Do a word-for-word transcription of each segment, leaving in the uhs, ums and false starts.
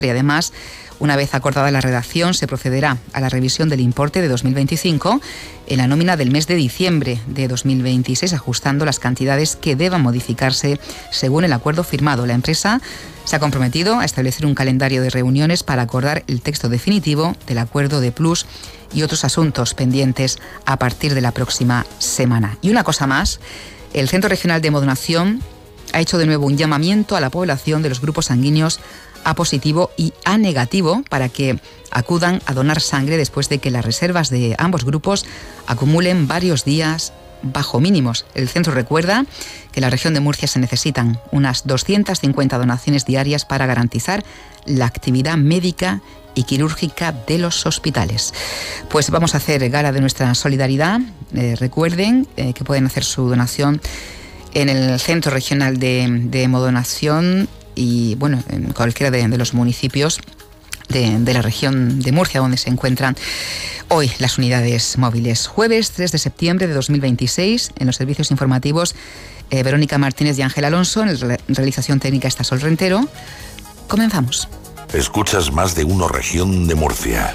Y además, una vez acordada la redacción, se procederá a la revisión del importe de dos mil veinticinco en la nómina del mes de diciembre de dos mil veintiséis, ajustando las cantidades que deban modificarse según el acuerdo firmado. La empresa se ha comprometido a establecer un calendario de reuniones para acordar el texto definitivo del acuerdo de Plus y otros asuntos pendientes a partir de la próxima semana. Y una cosa más, el Centro Regional de Hemodonación ha hecho de nuevo un llamamiento a la población de los grupos sanguíneos A positivo y A negativo para que acudan a donar sangre después de que las reservas de ambos grupos acumulen varios días bajo mínimos. El centro recuerda que en la región de Murcia se necesitan unas doscientas cincuenta donaciones diarias para garantizar la actividad médica y quirúrgica de los hospitales. Pues vamos a hacer gala de nuestra solidaridad. Eh, recuerden eh, que pueden hacer su donación en el Centro Regional de, de Hemodonación y bueno, en cualquiera de, de los municipios de, de la región de Murcia donde se encuentran hoy las unidades móviles. Jueves tres de septiembre de dos mil veintiséis, en los servicios informativos, eh, Verónica Martínez y Ángel Alonso, en la realización técnica está Sol Rentero. Comenzamos. Escuchas Más de Uno Región de Murcia.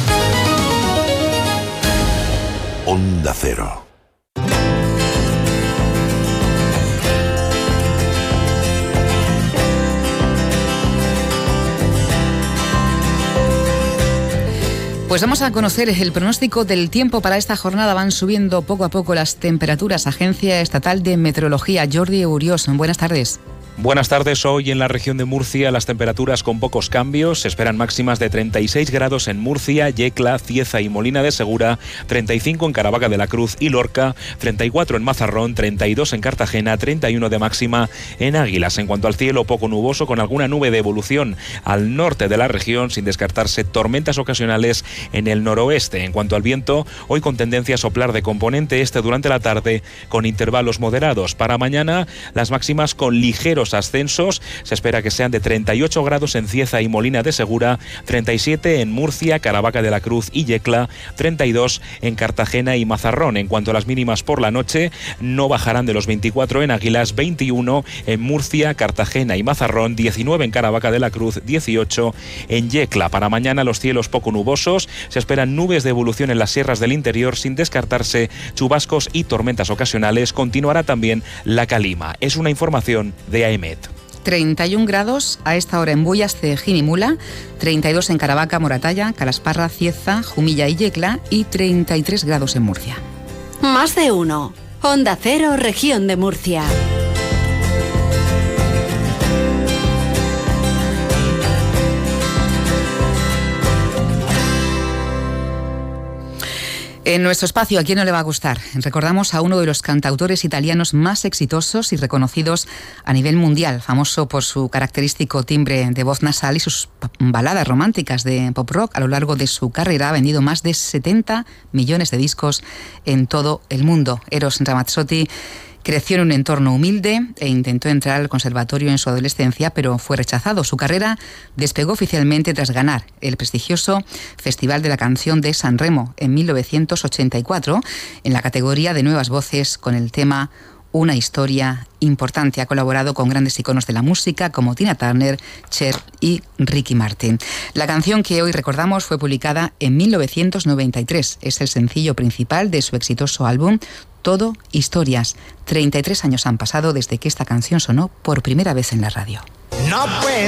Onda Cero. Pues vamos a conocer el pronóstico del tiempo para esta jornada. Van subiendo poco a poco las temperaturas. Agencia Estatal de Meteorología, Jordi Euriós. Buenas tardes. Buenas tardes. Hoy en la región de Murcia las temperaturas con pocos cambios. Se esperan máximas de treinta y seis grados en Murcia, Yecla, Cieza y Molina de Segura, treinta y cinco en Caravaca de la Cruz y Lorca, treinta y cuatro en Mazarrón, treinta y dos en Cartagena, treinta y uno de máxima en Águilas. En cuanto al cielo, poco nuboso con alguna nube de evolución al norte de la región, sin descartarse tormentas ocasionales en el noroeste. En cuanto al viento, hoy con tendencia a soplar de componente este durante la tarde con intervalos moderados. Para mañana las máximas con ligeros ascensos, se espera que sean de treinta y ocho grados en Cieza y Molina de Segura, treinta y siete en Murcia, Caravaca de la Cruz y Yecla, treinta y dos en Cartagena y Mazarrón. En cuanto a las mínimas por la noche, no bajarán de los veinticuatro en Águilas, veintiuno en Murcia, Cartagena y Mazarrón, diecinueve en Caravaca de la Cruz, dieciocho en Yecla. Para mañana los cielos poco nubosos, se esperan nubes de evolución en las sierras del interior, sin descartarse chubascos y tormentas ocasionales. Continuará también la calima. Es una información de A E M E T. treinta y un grados a esta hora en Bullas, Cejín y Mula, treinta y dos en Caravaca, Moratalla, Calasparra, Cieza, Jumilla y Yecla y treinta y tres grados en Murcia. Más de uno. Onda Cero, región de Murcia. En nuestro espacio, ¿a quién no le va a gustar? Recordamos a uno de los cantautores italianos más exitosos y reconocidos a nivel mundial, famoso por su característico timbre de voz nasal y sus baladas románticas de pop rock. A lo largo de su carrera ha vendido más de setenta millones de discos en todo el mundo. Eros Ramazzotti creció en un entorno humilde e intentó entrar al conservatorio en su adolescencia, pero fue rechazado. Su carrera despegó oficialmente tras ganar el prestigioso Festival de la Canción de San Remo en mil novecientos ochenta y cuatro en la categoría de Nuevas Voces con el tema Una historia importante. Ha colaborado con grandes iconos de la música como Tina Turner, Cher y Ricky Martin. La canción que hoy recordamos fue publicada en mil novecientos noventa y tres. Es el sencillo principal de su exitoso álbum Todo Historias. treinta y tres años han pasado desde que esta canción sonó por primera vez en la radio. No puede